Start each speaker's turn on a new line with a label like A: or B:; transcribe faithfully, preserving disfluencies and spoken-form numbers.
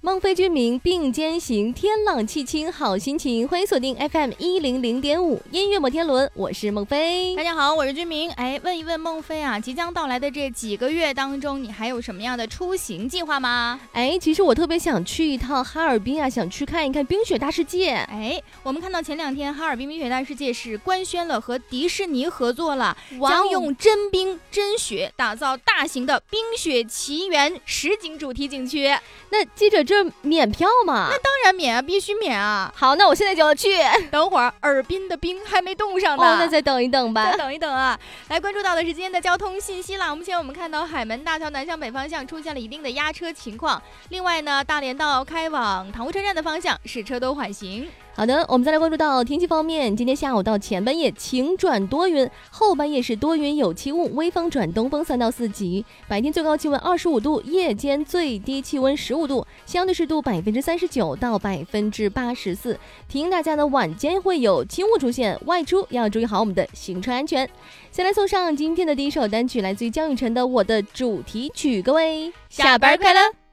A: 孟非君民并肩行，天朗气清好心情。欢迎锁定 F M 一零零点五音乐摩天轮，我是孟非。
B: 大家好，我是君明。哎，问一问孟非啊，即将到来的这几个月当中，你还有什么样的出行计划吗？
A: 哎，其实我特别想去一趟哈尔滨啊，想去看一看冰雪大世界。
B: 哎，我们看到前两天哈尔滨冰雪大世界是官宣了和迪士尼合作了，
A: 哇哦
B: 将用真冰真雪打造大型的冰雪奇缘实景主题景区。
A: 那记者这免票吗？
B: 那当然免啊，必须免啊。
A: 好，那我现在就要去。
B: 等会儿尔滨的冰还没冻上呢，
A: 哦，那再等一等吧。
B: 再等一等啊！来关注到的是今天的交通信息啦。目前我们看到海门大桥南向北方向出现了一定的压车情况，另外呢，大连道开往塘沽车站的方向是车多缓行。
A: 好的，我们再来关注到天气方面。今天下午到前半夜晴转多云，后半夜是多云有起雾，微风转东风三到四级。白天最高气温二十五度，夜间最低气温十五度，相对湿度百分之三十九到百分之八十四。提醒大家呢，晚间会有轻雾出现，外出要注意好我们的行车安全。先来送上今天的第一首单曲，来自于姜雨晨的《我的主题曲》，各位
B: 下班快乐。